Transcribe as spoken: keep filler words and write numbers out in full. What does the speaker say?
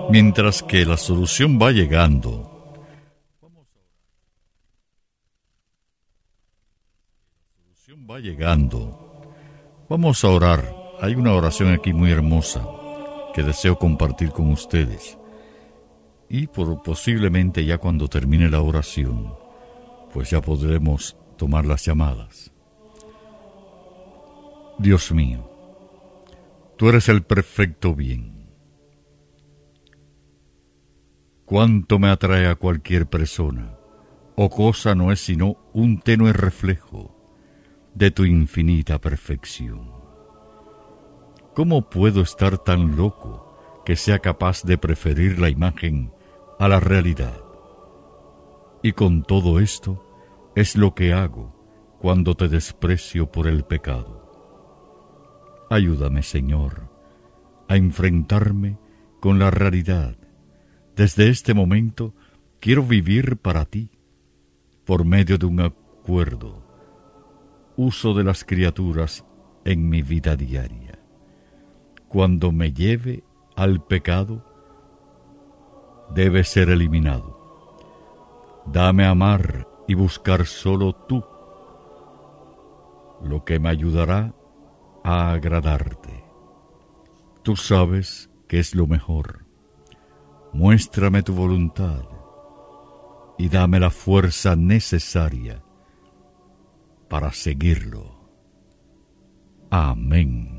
Mientras que la solución va llegando, va llegando, vamos a orar. Hay una oración aquí muy hermosa que deseo compartir con ustedes. Y por, posiblemente ya cuando termine la oración, pues ya podremos tomar las llamadas. Dios mío, tú eres el perfecto bien. Cuánto me atrae a cualquier persona o cosa no es sino un tenue reflejo de tu infinita perfección. ¿Cómo puedo estar tan loco que sea capaz de preferir la imagen a la realidad? Y con todo esto es lo que hago cuando te desprecio por el pecado. Ayúdame, Señor, a enfrentarme con la realidad. Desde este momento quiero vivir para ti, por medio de un acuerdo, uso de las criaturas en mi vida diaria. Cuando me lleve al pecado, debe ser eliminado. Dame a amar y buscar solo tú, lo que me ayudará a agradarte. Tú sabes que es lo mejor. Muéstrame tu voluntad y dame la fuerza necesaria para seguirlo. Amén.